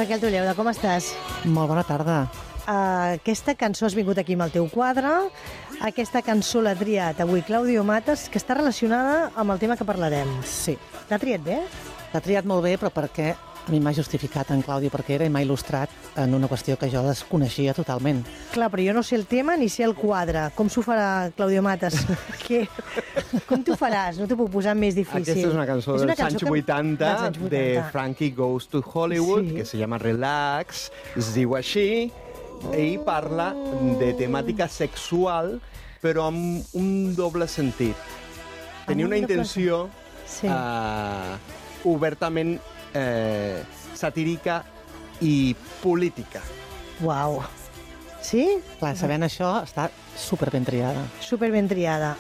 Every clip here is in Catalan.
Raquel Tolleuda, com estàs? Molt bona tarda. Aquesta cançó has vingut aquí amb el teu quadre. Aquesta cançó l'ha triat avui Claudio Matas, que està relacionada amb el tema que parlarem. Sí. L'ha triat bé? L'ha triat molt bé, però perquè a mi m'ha justificat en Claudio, perquè era i m'ha il·lustrat en una qüestió que jo desconeixia totalment. Clar, però jo no sé el tema ni sé el quadre. Com s'ho farà Claudio Matas? Com t'ho faràs? No t'ho puc posar més difícil. Aquesta és una cançó dels anys 80 de Frankie Goes to Hollywood, sí, que se llama Relax, es diu així, i parla de temàtica sexual, però amb un doble sentit. Tenia una intenció obertament satírica i política. Uau. Sí? Clar, sabent això, està superben triada. Superben triada.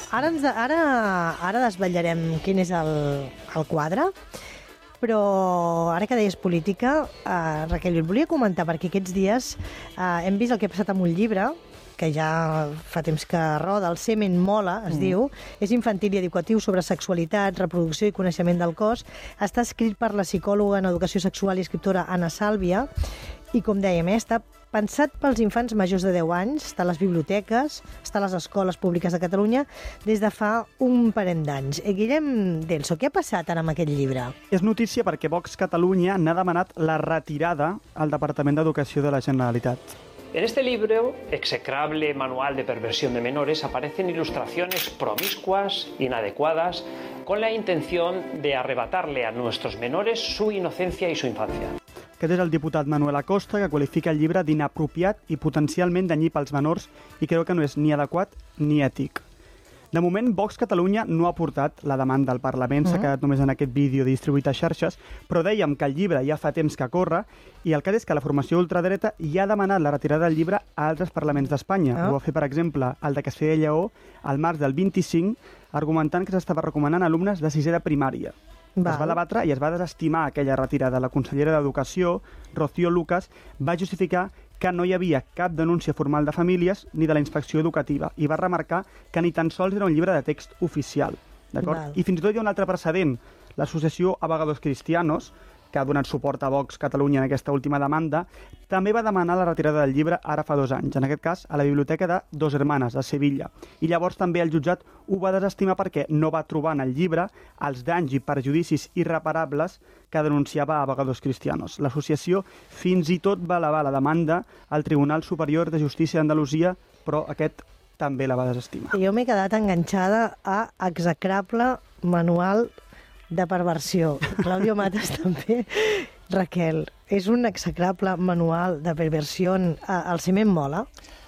Ara desvetllarem quin és el quadre, però ara que deies política, Raquel, jo et volia comentar, perquè aquests dies hem vist el que ha passat amb un llibre, que ja fa temps que roda, el Semen Mola, es diu, és infantil i educatiu sobre sexualitat, reproducció i coneixement del cos. Està escrit per la psicòloga en educació sexual i escriptora Anna Sàlvia, i com dèiem, està pensat pels infants majors de 10 anys, està a les biblioteques, està a les escoles públiques de Catalunya des de fa un parell d'anys. Guillem Delso, què ha passat ara amb aquest llibre? És notícia perquè Vox Catalunya n'ha demanat la retirada al Departament d'Educació de la Generalitat. En este libro, execrable manual de perversión de menores, aparecen ilustraciones promiscuas, inadecuadas, con la intención de arrebatarle a nuestros menores su inocencia y su infancia. Aquest és el diputat Manuel Acosta, que qualifica el llibre d'inapropiat i potencialment danyí pels menors i creu que no és ni adequat ni ètic. De moment, Vox Catalunya no ha portat la demanda al Parlament, s'ha quedat només en aquest vídeo distribuït a xarxes, però dèiem que el llibre ja fa temps que corre i el cas és que la formació ultradreta ja ha demanat la retirada del llibre a altres parlaments d'Espanya. Ho va fer, per exemple, el de Castella i Lleó al març del 25, argumentant que s'estava recomanant a alumnes de sisè de primària. Es va debatre i es va desestimar aquella retirada. La consellera d'Educació, Rocío Lucas, va justificar que no hi havia cap denúncia formal de famílies ni de la inspecció educativa i va remarcar que ni tan sols era un llibre de text oficial. D'acord? I fins i tot hi ha un altre precedent. L'associació Abogados Cristianos, que ha donat suport a Vox Catalunya en aquesta última demanda, també va demanar la retirada del llibre ara fa 2 anys, en aquest cas a la Biblioteca de Dos Hermanes, de Sevilla. I llavors també el jutjat ho va desestimar perquè no va trobar en el llibre els danys i perjudicis irreparables que denunciava Abogados Cristianos. L'associació fins i tot va elevar la demanda al Tribunal Superior de Justícia d'Andalusia, però aquest també la va desestimar. Jo m'he quedat enganxada a execrable manual de perversió. Claudio Matas també. Raquel, és un execrable manual de perversió al Semen Mola?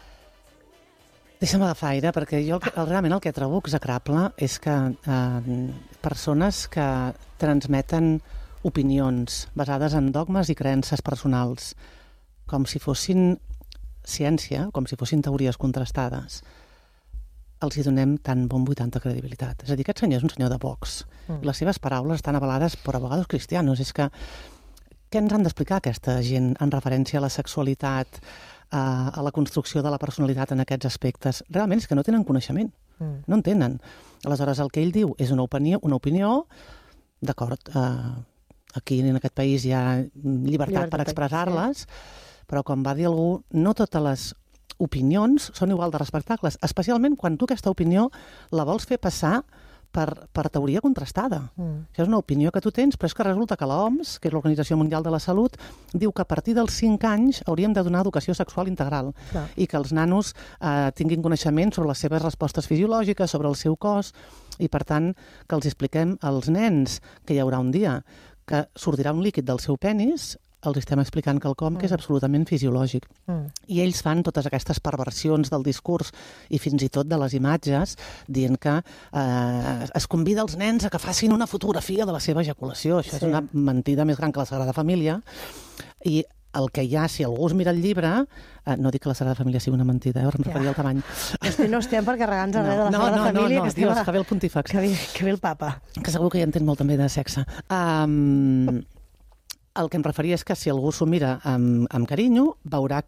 Deixa'm agafar aire, perquè jo realment el que trobo execrable és que persones que transmeten opinions basades en dogmes i creences personals, com si fossin ciència, com si fossin teories contrastades, els hi donem tant bombo i tanta credibilitat. És a dir, aquest senyor és un senyor de Vox. Les seves paraules estan avalades per Abogados Cristianos. És que què ens han d'explicar aquesta gent en referència a la sexualitat, a la construcció de la personalitat en aquests aspectes? Realment és que no tenen coneixement. No en tenen. Aleshores, el que ell diu és una opinió, d'acord, aquí en aquest país hi ha llibertat per expressar-les, però com va dir algú, no totes les opinions són igual de respectables, especialment quan tu aquesta opinió la vols fer passar per teoria contrastada. Això és una opinió que tu tens, però és que resulta que l'OMS, que és l'Organització Mundial de la Salut, diu que a partir dels 5 anys hauríem de donar educació sexual integral i que els nanos tinguin coneixement sobre les seves respostes fisiològiques, sobre el seu cos, i per tant que els expliquem als nens que hi haurà un dia que sortirà un líquid del seu penis, els estem explicant quelcom que és absolutament fisiològic. I ells fan totes aquestes perversions del discurs i fins i tot de les imatges, dient que es convida els nens a que facin una fotografia de la seva ejaculació. Això és una mentida més gran que la Sagrada Família. I el que hi ha, si algú es mira el llibre, no dic que la Sagrada Família sigui una mentida, em referia al tamany. No estem per carregar-nos res de la Sagrada Família. No, Dios, que ve el pontífex. Que ve el papa. Que segur que hi entén molt també de sexe. El que em referia és que si algú s'ho mira amb carinyo, veurà que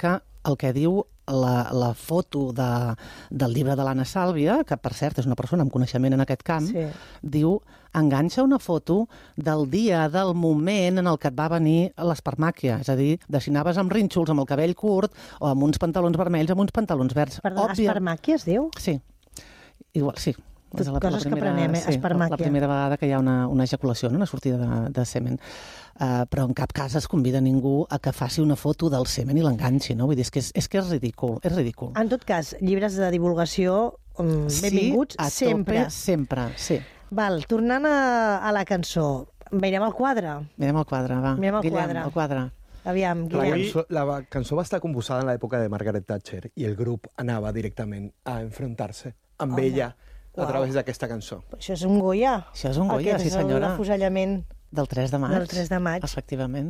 el que diu la foto del llibre de l'Anna Sàlvia, que per cert és una persona amb coneixement en aquest camp, diu, enganxa una foto del dia, del moment en el que et va venir l'espermàquia, és a dir, de si anaves amb rínxols, amb el cabell curt, o amb uns pantalons vermells, amb uns pantalons verds. Perdó, espermàquia es diu? Sí, igual, sí. Coses que prenem, espermàquia. La primera vegada que hi ha una ejaculació, una sortida de semen. Però en cap cas es convida ningú a que faci una foto del semen i l'enganxi, no? Vull dir, és que és ridícul, és ridícul. En tot cas, llibres de divulgació benvinguts sempre. Sempre, sí. Val, tornant a la cançó, mirem el quadre. Mirem el quadre, va. Mirem el Guillem, el quadre. Aviam, Guillem. La cançó va estar composada en l'època de Margaret Thatcher i el grup anava directament a enfrontar-se amb ella a través d'aquesta cançó. Això és un Goya. Això és un Goya, sí senyora. Aquest és l'afusellament del 3 de maig. Del 3 de maig. Efectivament.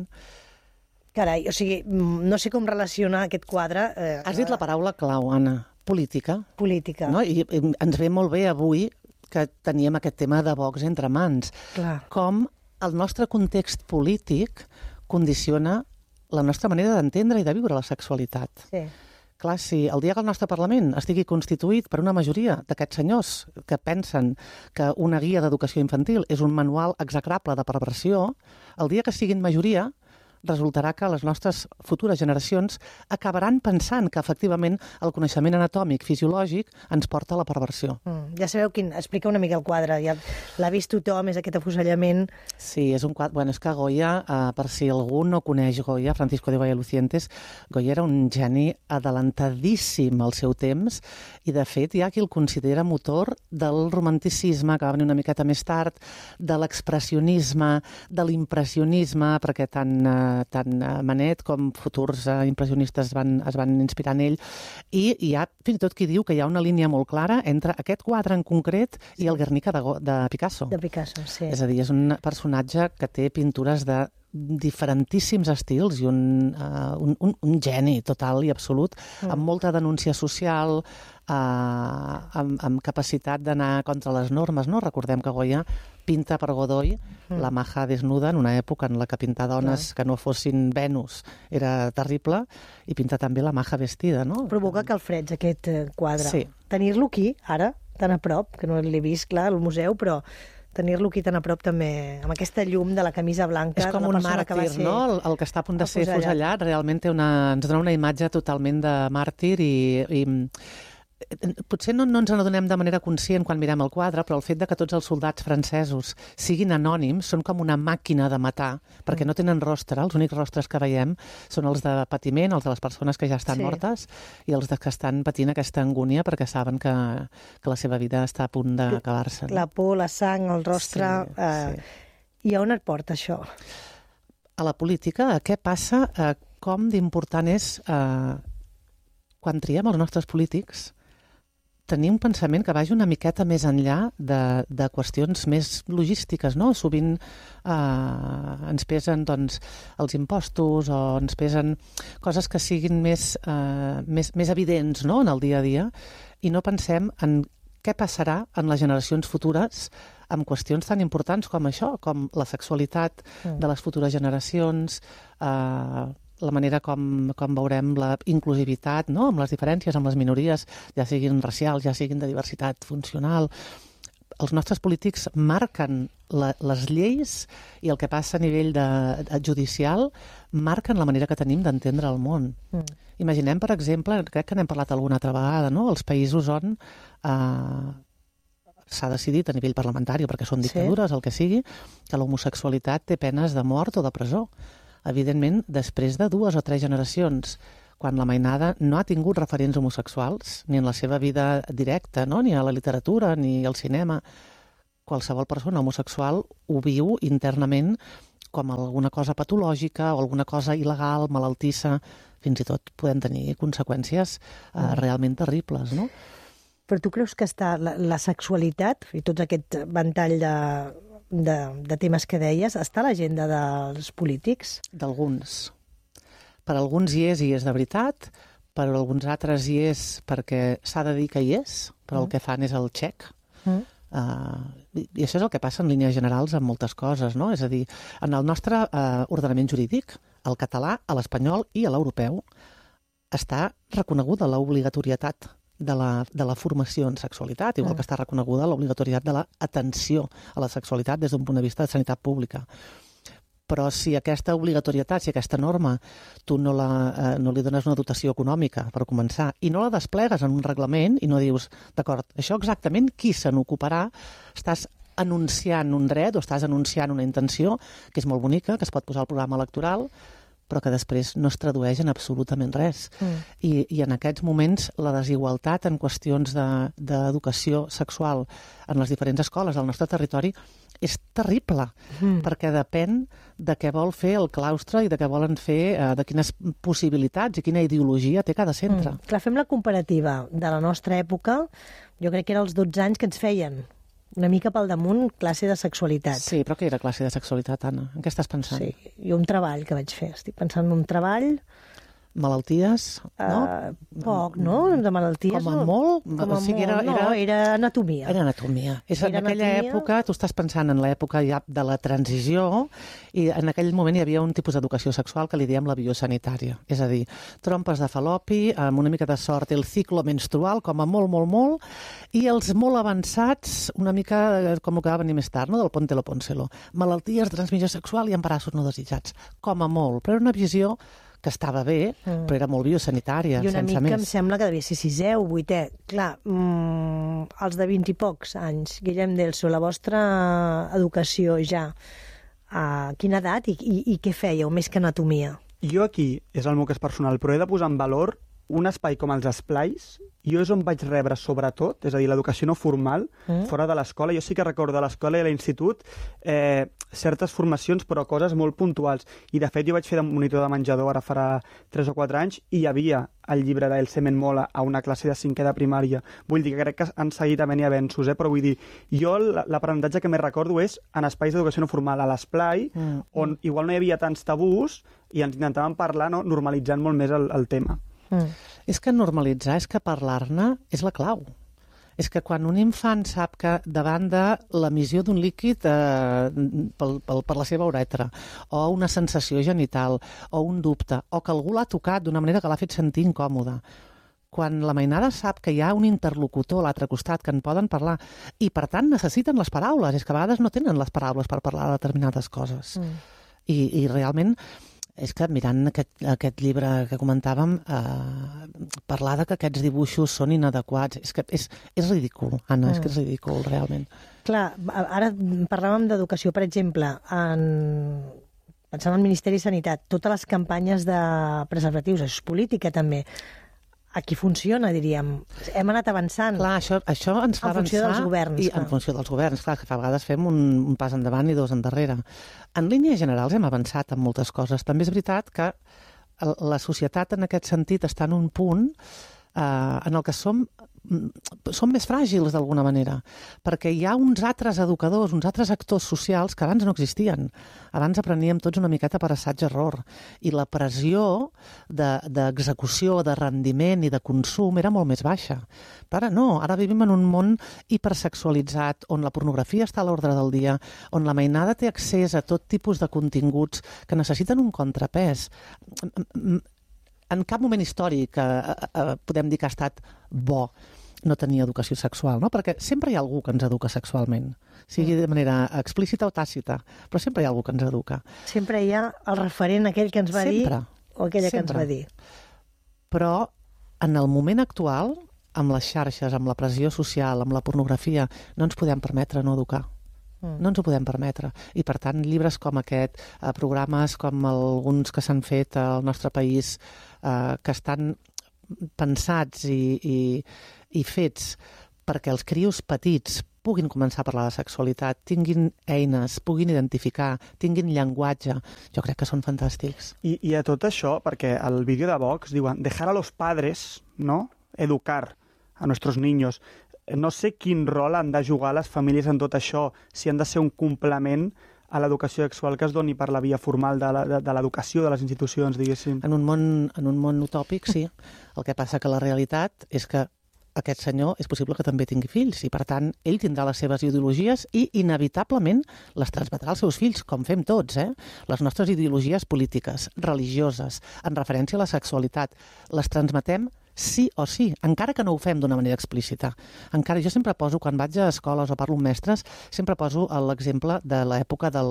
Carai, o sigui, no sé com relacionar aquest quadre... Has dit la paraula clau, Anna. Política. Política. No? I ens ve molt bé avui que teníem aquest tema de Vox entre mans. Clar. Com el nostre context polític condiciona la nostra manera d'entendre i de viure la sexualitat. Sí. Clar, si el dia que el nostre Parlament estigui constituït per una majoria d'aquests senyors que pensen que una guia d'educació infantil és un manual execrable de perversió, el dia que siguin majoria resultarà que les nostres futures generacions acabaran pensant que, efectivament, el coneixement anatòmic, fisiològic, ens porta a la perversió. Ja sabeu explica una mica el quadre. Ja l'ha vist tothom, és aquest afusellament. Sí, és un quadre... Bueno, és que Goya, per si algú no coneix Goya, Francisco de Goya Lucientes, Goya era un geni adelantadíssim al seu temps i, de fet, hi ha qui el considera motor del romanticisme, que va venir una miqueta més tard, de l'expressionisme, de l'impressionisme, perquè tant Manet com futurs impressionistes es van inspirar en ell, i hi ha fins i tot qui diu que hi ha una línia molt clara entre aquest quadre en concret i el Guernica de Picasso. De Picasso, sí. És a dir, és un personatge que té pintures de diferentíssims estils i un geni total i absolut, amb molta denúncia social, amb capacitat d'anar contra les normes, no? Recordem que Goya pinta per Godoy la maja desnuda en una època en la que pintar dones que no fossin Venus era terrible, i pinta també la maja vestida, no? Provoca calfreds aquest quadre. Sí. Tenir-lo aquí, ara, tan a prop, que no l'he vist, clar, al museu, però tenir-lo aquí tan a prop també, amb aquesta llum de la camisa blanca. És com un màrtir, no? El que està a punt de ser afusellat realment ens dona una imatge totalment de màrtir i potser no ens n'adonem de manera conscient quan mirem el quadre, però el fet de que tots els soldats francesos siguin anònims, són com una màquina de matar, perquè no tenen rostre, els únics rostres que veiem són els de patiment, els de les persones que ja estan mortes, i els que estan patint aquesta angúnia perquè saben que la seva vida està a punt d'acabar-se. La por, la sang, el rostre... I a on et porta això? A la política, a què passa, com d'important és, quan triem els nostres polítics, tenir un pensament que vagi una miqueta més enllà de qüestions més logístiques, no? Sovint ens pesen els impostos o ens pesen coses que siguin més evidents, no? En el dia a dia, i no pensem en què passarà en les generacions futures amb qüestions tan importants com això, com la sexualitat de les futures generacions, la manera com veurem la inclusivitat, no? Amb les diferències, amb les minories, ja siguin racials, ja siguin de diversitat funcional. Els nostres polítics marquen les lleis i el que passa a nivell judicial marquen la manera que tenim d'entendre el món. Imaginem, per exemple, crec que n'hem parlat alguna altra vegada, no? Els països on s'ha decidit a nivell parlamentari, perquè són dictadures, el que sigui, que l'homosexualitat té penes de mort o de presó. Evidentment, després de 2 o 3 generacions, quan la mainada no ha tingut referents homosexuals, ni en la seva vida directa, no? Ni a la literatura, ni al cinema, qualsevol persona homosexual ho viu internament com alguna cosa patològica o alguna cosa il·legal, malaltissa. Fins i tot poden tenir conseqüències realment terribles, no? Però tu creus que està la sexualitat i tot aquest ventall de temes que deies, està a l'agenda dels polítics? D'alguns. Per alguns hi és de veritat, per alguns altres hi és perquè s'ha de dir que hi és, però el que fan és el xec. I això és el que passa en línies generals amb moltes coses, no? És a dir, en el nostre ordenament jurídic, el català, l'espanyol i l'europeu, està reconeguda l'obligatorietat de la formació en sexualitat, igual que està reconeguda l'obligatorietat de l'atenció a la sexualitat des d'un punt de vista de sanitat pública. Però si aquesta obligatorietat, si aquesta norma, tu no li dones una dotació econòmica per començar i no la desplegues en un reglament i no dius, d'acord, això exactament qui se n'ocuparà, estàs anunciant un dret o estàs anunciant una intenció que és molt bonica, que es pot posar al programa electoral, però que després no es tradueix en absolutament res. I en aquests moments la desigualtat en qüestions d'educació sexual en les diferents escoles del nostre territori és terrible, perquè depèn de què vol fer el claustre i de què volen fer, de quines possibilitats i quina ideologia té cada centre. Clar, fem la comparativa de la nostra època, jo crec que era els 12 anys que ens feien una mica pel damunt classe de sexualitat. Sí, però què era classe de sexualitat, Anna? En què estàs pensant? Sí, i un treball que vaig fer. Estic pensant en un treball... Malalties, no? Poc, no? De malalties. Com a molt? O sigui, era anatomia. Era anatomia. En aquella època, tu estàs pensant en l'època ja de la transició, i en aquell moment hi havia un tipus d'educació sexual que li diem la biosanitària. És a dir, trompes de falopi, amb una mica de sort, el ciclo menstrual, com a molt, i els molt avançats, una mica com el que va venir més tard, no? Del Póntelo, Pónselo. Malalties de transmissió sexual i embarassos no desitjats. Com a molt. Però era una visió que estava bé, però era molt biosanitària, sense més. I una mica em sembla que devia ser 6è o 8è. Clar, els de 20 i pocs anys, Guillem Delso, la vostra educació ja, a quina edat i què fèieu, més que anatomia? Jo aquí, és el meu cas personal, però he de posar en valor un espai com els esplais. Jo és on vaig rebre sobretot, és a dir, l'educació no formal, fora de l'escola. Jo sí que recordo a l'escola i a l'institut certes formacions, però coses molt puntuals. I, de fet, jo vaig fer de monitor de menjador ara farà 3 o 4 anys i hi havia el llibre d'El Semen Mola a una classe de 5è de primària. Vull dir que crec que han seguit havent-hi avenços, però vull dir, jo l'aprenentatge que més recordo és en espais d'educació no formal, a l'esplai, on igual no hi havia tants tabús i ens intentàvem parlar, no? Normalitzant molt més el tema. És que normalitzar, és que parlar-ne és la clau. És que quan un infant sap que davant de l'emissió d'un líquid per la seva uretra, o una sensació genital, o un dubte, o que algú l'ha tocat d'una manera que l'ha fet sentir incòmoda, quan la mainada sap que hi ha un interlocutor a l'altre costat que en poden parlar i, per tant, necessiten les paraules. És que a vegades no tenen les paraules per parlar de determinades coses. I realment... És que mirant aquest llibre que comentàvem, parlar de que aquests dibuixos són inadequats, és que és ridícul, Anna, és que és ridícul, realment. Clar, ara parlàvem d'educació, per exemple, pensant en el Ministeri de Sanitat, totes les campanyes de preservatius, això és política també. Aquí funciona, diríem. Hem anat avançant. Clar, això ens fa avançar... En funció dels governs. I en funció dels governs, clar, que a vegades fem un pas endavant i 2 endarrere. En línies generals hem avançat en moltes coses. També és veritat que la societat en aquest sentit està en un punt en el que som més fràgils d'alguna manera, perquè hi ha uns altres educadors, uns altres actors socials que abans no existien. Abans apreníem tots una miqueta per assaig-error, i la pressió d'execució, de rendiment i de consum era molt més baixa. Però ara no, ara vivim en un món hipersexualitzat, on la pornografia està a l'ordre del dia, on la mainada té accés a tot tipus de continguts que necessiten un contrapès. En cap moment històric podem dir que ha estat bo no tenir educació sexual, no? Perquè sempre hi ha algú que ens educa sexualment, sigui de manera explícita o tàcita, però sempre hi ha algú que ens educa. Sempre hi ha el referent aquell que ens va dir o aquella que ens va dir. Però en el moment actual, amb les xarxes, amb la pressió social, amb la pornografia, no ens podem permetre no educar. No ens ho podem permetre. I, per tant, llibres com aquest, programes com alguns que s'han fet al nostre país, que estan pensats i fets perquè els crios petits puguin començar a parlar de sexualitat, tinguin eines, puguin identificar, tinguin llenguatge, jo crec que són fantàstics. I a tot això, perquè al vídeo de Vox diuen dejar a los padres, ¿no?, educar a nuestros niños. No sé quin rol han de jugar les famílies en tot això, si han de ser un complement a l'educació sexual que es doni per la via formal de l'educació, de les institucions, diguéssim. En un món utòpic, sí. El que passa que la realitat és que aquest senyor és possible que també tingui fills i, per tant, ell tindrà les seves ideologies i, inevitablement, les transmetrà als seus fills, com fem tots, Les nostres ideologies polítiques, religioses, en referència a la sexualitat, les transmetem sí o sí, encara que no ho fem d'una manera explícita. Encara, jo sempre poso, quan vaig a escoles o parlo amb mestres, sempre poso l'exemple de l'època de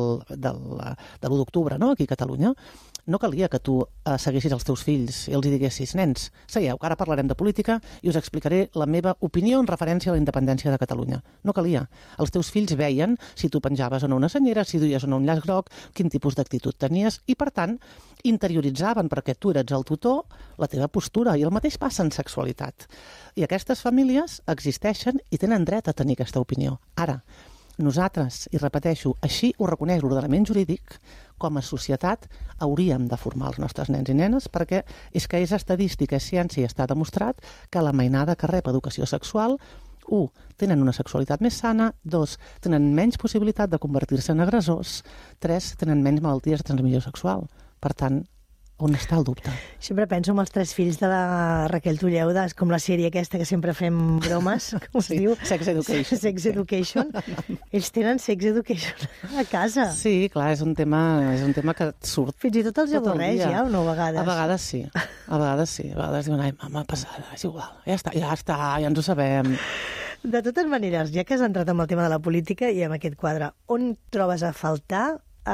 l'1 d'octubre, no?, aquí a Catalunya. No calia que tu seguissis els teus fills i els hi diguessis, nens, seieu, que ara parlarem de política i us explicaré la meva opinió en referència a la independència de Catalunya. No calia. Els teus fills veien si tu penjaves o no una senyera, si duies o no un llaç groc, quin tipus d'actitud tenies, i, per tant, interioritzaven, perquè tu eres el tutor, la teva postura, i el mateix passa en sexualitat. I aquestes famílies existeixen i tenen dret a tenir aquesta opinió. Ara, nosaltres, i repeteixo, així ho reconeix l'ordenament jurídic, com a societat hauríem de formar els nostres nens i nenes, perquè és que és estadística, és ciència i està demostrat que la mainada que rep educació sexual, 1, tenen una sexualitat més sana, 2, tenen menys possibilitat de convertir-se en agressors, 3, tenen menys malalties de transmissió sexual. Per tant, on està el dubte? Sempre penso en els 3 fills de la Raquel Tulleuda, és com la sèrie aquesta que sempre fem bromes, com es diu? Sex Education. Sex Education. Ells tenen Sex Education a casa. Sí, clar, és un tema que et surt. Fins i tot els avorreix, ja, o no, a vegades? A vegades sí. A vegades diuen, ai, mama, passada, és igual, ja està, ja ens ho sabem. De totes maneres, ja que has entrat amb el tema de la política i amb aquest quadre, on trobes a faltar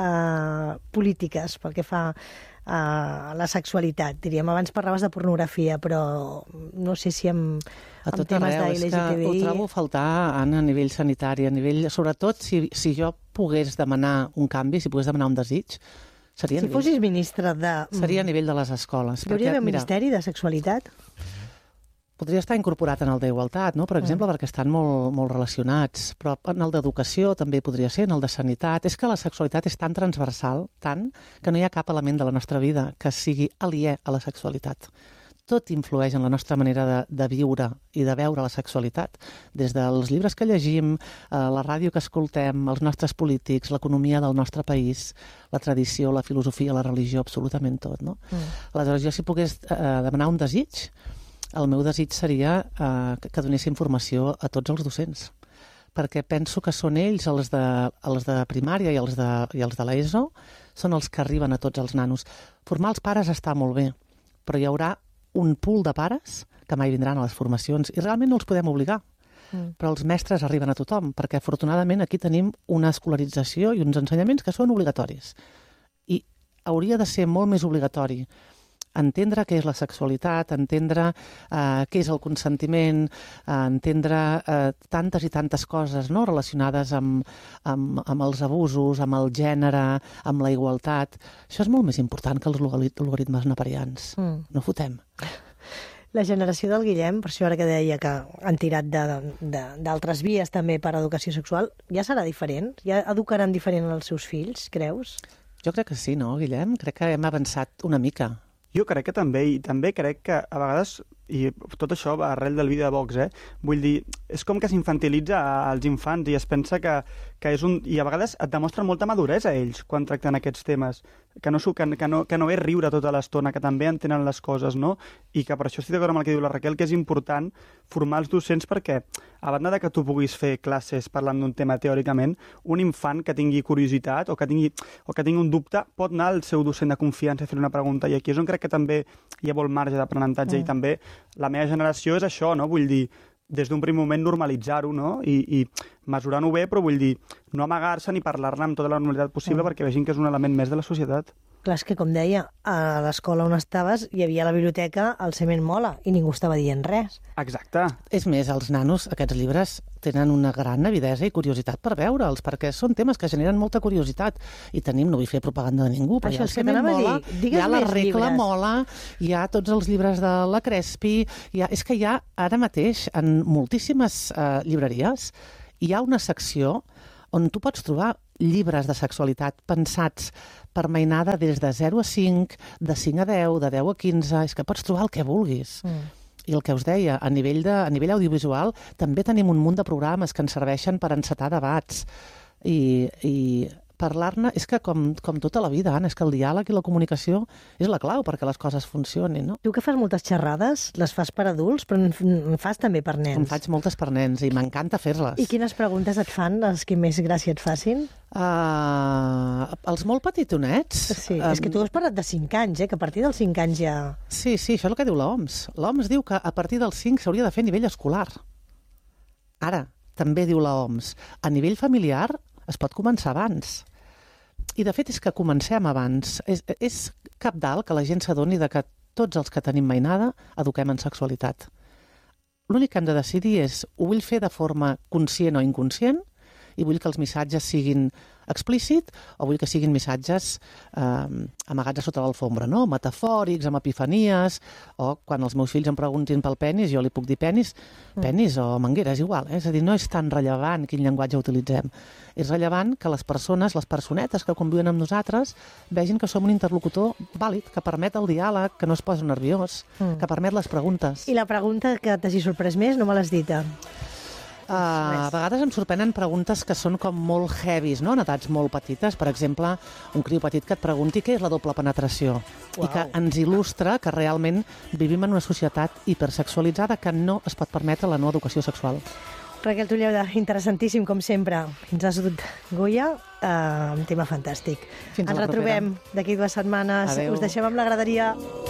polítiques pel que fa a la sexualitat? Diríem, abans parlaves de pornografia, però no sé si amb temes de LGTBI... Ho trobo a faltar, Anna, a nivell sanitari, a nivell... Sobretot, si jo pogués demanar un canvi, si pogués demanar un desig, seria... Si fossis ministre de... Seria a nivell de les escoles. Hi hauria d'haver un ministeri de sexualitat? Podria estar incorporat en el d'igualtat, no? Per exemple, perquè estan molt relacionats, però en el d'educació també podria ser, en el de sanitat. És que la sexualitat és tan transversal, tant, que no hi ha cap element de la nostra vida que sigui aliè a la sexualitat. Tot influeix en la nostra manera de viure i de veure la sexualitat. Des dels llibres que llegim, la ràdio que escoltem, els nostres polítics, l'economia del nostre país, la tradició, la filosofia, la religió, absolutament tot, no? Aleshores, jo si pogués demanar un desig, el meu desig seria que donés informació a tots els docents, perquè penso que són ells, els de primària i els de l'ESO, són els que arriben a tots els nanos. Formar els pares està molt bé, però hi haurà un pool de pares que mai vindran a les formacions i realment no els podem obligar. Però els mestres arriben a tothom, perquè afortunadament aquí tenim una escolarització i uns ensenyaments que són obligatoris. I hauria de ser molt més obligatori entendre què és la sexualitat, entendre què és el consentiment, entendre tantes i tantes coses, no?, relacionades amb els abusos, amb el gènere, amb la igualtat. Això és molt més important que els logaritmes neperians. No fotem. La generació del Guillem, per això ara que deia que han tirat d'altres vies també per a educació sexual, ja serà diferent? Ja educaran diferent els seus fills, creus? Jo crec que sí, no, Guillem? Crec que hem avançat una mica. Jo crec que també, i també crec que a vegades, i tot això va arrel del vídeo de Vox, vull dir, és com que s'infantilitza als infants i es pensa que és un... I a vegades et demostra molta maduresa a ells quan tracten aquests temes, que no és riure tota l'estona, que també entenen les coses, no? I que per això estic d'acord amb el que diu la Raquel, que és important formar els docents perquè, a banda de que tu puguis fer classes parlant d'un tema teòricament, un infant que tingui curiositat o que tingui un dubte pot anar al seu docent de confiança a fer una pregunta, i aquí és on crec que també hi ha molt marge d'aprenentatge i també la meva generació és això, no? Vull dir, des d'un primer moment normalitzar-ho, no? I mesurant-ho bé, però vull dir, no amagar-se ni parlar-ne amb tota la normalitat possible perquè vegin que és un element més de la societat. Clar, és que, com deia, a l'escola on estaves hi havia a la biblioteca el Cement Mola i ningú estava dient res. Exacte. És més, els nanos, aquests llibres, tenen una gran avidesa i curiositat per veure'ls, perquè són temes que generen molta curiositat. I tenim, no vull fer propaganda de ningú, però això hi ha el Cement Mola, hi ha la Regla Mola, hi ha tots els llibres de la Crespi, és que hi ha ara mateix en moltíssimes llibreries hi ha una secció on tu pots trobar llibres de sexualitat pensats per mainada des de 0 a 5, de 5 a 10, de 10 a 15, és que pots trobar el que vulguis. I el que us deia, a nivell audiovisual també tenim un munt de programes que ens serveixen per encetar debats i parlar-ne, és que com tota la vida, Anna, és que el diàleg i la comunicació és la clau perquè les coses funcionin, no? Tu que fas moltes xerrades, les fas per adults, però en fas també per nens. En faig moltes per nens i m'encanta fer-les. I quines preguntes et fan, les que més gràcia et facin? Els molt petitonets... Sí, és que tu has parlat de 5 anys, que a partir dels 5 anys ja... Sí, això és el que diu l'OMS. L'OMS diu que a partir dels 5 s'hauria de fer a nivell escolar. Ara, també diu l'OMS, a nivell familiar es pot començar abans. I de fet és que comencem abans. És cabdal que la gent s'adoni que tots els que tenim mainada eduquem en sexualitat. L'únic que hem de decidir és, ho vull fer de forma conscient o inconscient, i vull que els missatges siguin explícit o vull que siguin missatges amagats a sota l'alfombra, no? Metafòrics, amb epifanies, o quan els meus fills em preguntin pel penis, jo li puc dir penis o manguera, és igual. És a dir, no és tan rellevant quin llenguatge utilitzem. És rellevant que les persones, les personetes que conviuen amb nosaltres, vegin que som un interlocutor vàlid, que permet el diàleg, que no es posa nerviós, que permet les preguntes. I la pregunta que t'hagi sorprès més no me l'has dita. A vegades em sorprenen preguntes que són com molt heavies, no? En edats molt petites. Per exemple, un criu petit que et pregunti què és la doble penetració. I que ens il·lustra que realment vivim en una societat hipersexualitzada que no es pot permetre la no educació sexual. Raquel Tulleda, interessantíssim, com sempre. Ens has dut, Goya, un tema fantàstic. Fins a la propera. Ens retrobem d'aquí 2 setmanes. Adéu. Us deixem amb la graderia.